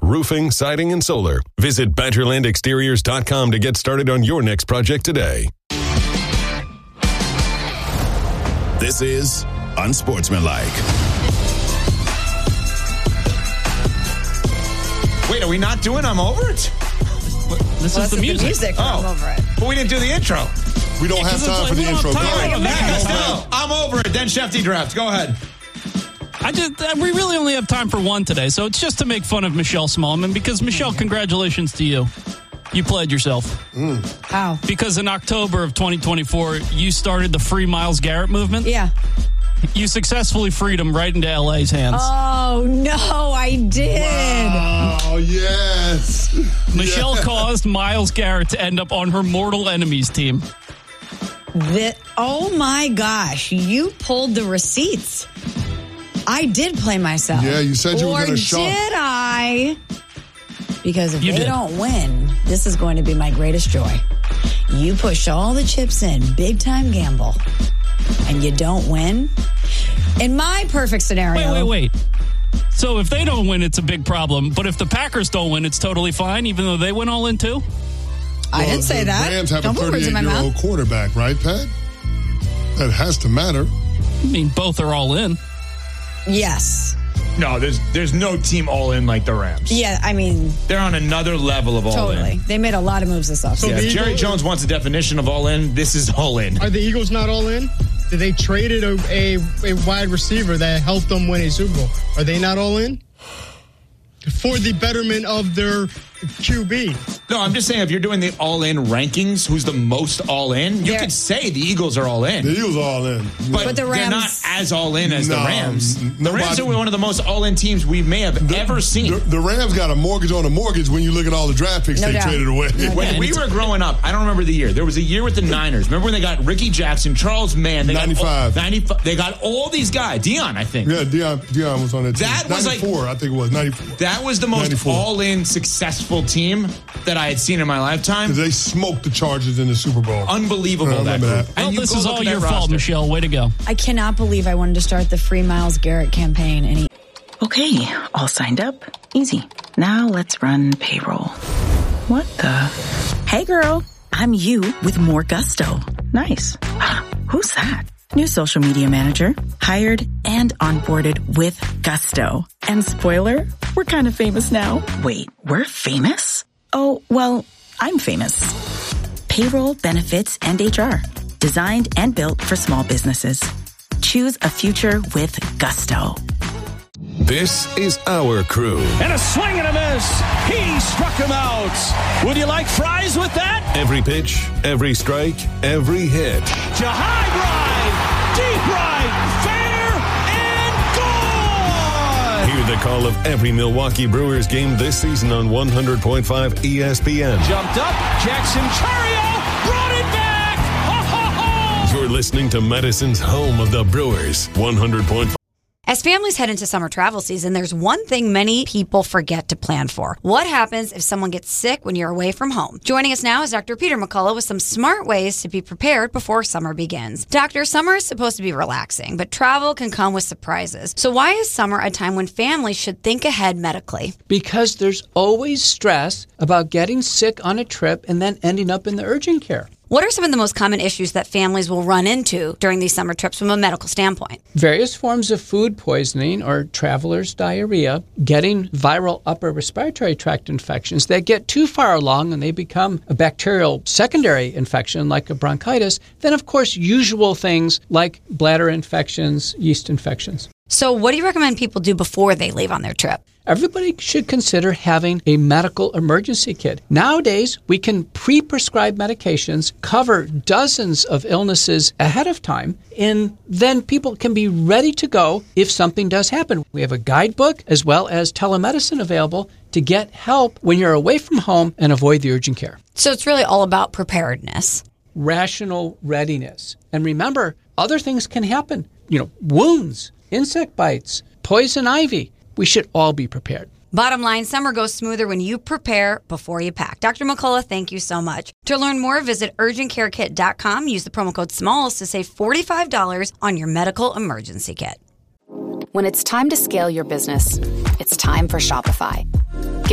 roofing, siding, and solar. Visit BadgerlandExteriors.com to get started on your next project today. This is Unsportsmanlike. Wait, are we not doing I'm Over It? This is the music. I'm Over It. But we didn't do the intro. We don't have time for the intro. I'm Over It. Then Shefty Draft. Go ahead. We really only have time for one today, so it's just to make fun of Michelle Smallman, because, Michelle, congratulations to you. You played yourself. How? Because in October of 2024, you started the Free Myles Garrett movement. Yeah. You successfully freed him right into LA's hands. Oh, no, I did. Oh, yes. Michelle caused Myles Garrett to end up on her mortal enemies team. Oh, my gosh. You pulled the receipts. I did play myself. Yeah, you said you were going to show. Or did I? Because if they don't win, this is going to be my greatest joy. You push all the chips in, big time gamble, and you don't win. In my perfect scenario. Wait. So if they don't win, it's a big problem. But if the Packers don't win, it's totally fine, even though they went all in too? I didn't say that. The Rams have don't a 38-year-old quarterback, right, Pat? That has to matter. I mean, both are all in. Yes. No, there's no team all in like the Rams. Yeah, I mean, they're on another level of all in. Totally. They made a lot of moves this offseason. So Jerry Jones wants a definition of all in. This is all in. Are the Eagles not all in? Did they traded a wide receiver that helped them win a Super Bowl? Are they not all in? For the betterment of their QB. No, I'm just saying, if you're doing the all-in rankings, who's the most all-in, you could say the Eagles are all-in. The Eagles are all-in. But the Rams, they're not as all-in as the Rams. The Rams are one of the most all-in teams we may have ever seen. The Rams got a mortgage on a mortgage when you look at all the draft picks traded away. When we were growing up, I don't remember the year. There was a year with the Niners. Remember when they got Ricky Jackson, Charles Mann? 95. 95. They got all these guys. Deion, I think. Yeah, Deion was on that team. That was 94, I think it was. 94. That was the most 94. all-in successful team that I had seen in my lifetime. They smoked the Chargers in the Super Bowl. Unbelievable, that group. Well, this is all your fault, Michelle. Way to go. I cannot believe I wanted to start the Free Myles Garrett campaign. Okay, all signed up. Easy. Now let's run payroll. What the? Hey, girl. I'm you with more gusto. Nice. Who's that? New social media manager. Hired and onboarded with gusto. And spoiler, we're kind of famous now. Wait, we're famous? Oh, well, I'm famous. Payroll, benefits, and HR. Designed and built for small businesses. Choose a future with gusto. This is our crew. And a swing and a miss. He struck him out. Would you like fries with that? Every pitch, every strike, every hit. To high drive, deep right, fair, and gone. Hear the call of every Milwaukee Brewers game this season on 100.5 ESPN. Jumped up, Jackson Chourio brought it back. Ho, ho, ho. You're listening to Medicine's home of the Brewers, 100.5. As families head into summer travel season, there's one thing many people forget to plan for. What happens if someone gets sick when you're away from home? Joining us now is Dr. Peter McCullough with some smart ways to be prepared before summer begins. Doctor, summer is supposed to be relaxing, but travel can come with surprises. So why is summer a time when families should think ahead medically? Because there's always stress about getting sick on a trip and then ending up in the urgent care. What are some of the most common issues that families will run into during these summer trips from a medical standpoint? Various forms of food poisoning or traveler's diarrhea, getting viral upper respiratory tract infections that get too far along and they become a bacterial secondary infection like a bronchitis. Then, of course, usual things like bladder infections, yeast infections. So what do you recommend people do before they leave on their trip? Everybody should consider having a medical emergency kit. Nowadays, we can pre-prescribe medications, cover dozens of illnesses ahead of time, and then people can be ready to go if something does happen. We have a guidebook as well as telemedicine available to get help when you're away from home and avoid the urgent care. So it's really all about preparedness. Rational readiness. And remember, other things can happen. Wounds, insect bites, poison ivy. We should all be prepared. Bottom line, summer goes smoother when you prepare before you pack. Dr. McCullough, thank you so much. To learn more, visit urgentcarekit.com. Use the promo code SMALLS to save $45 on your medical emergency kit. When it's time to scale your business, it's time for Shopify.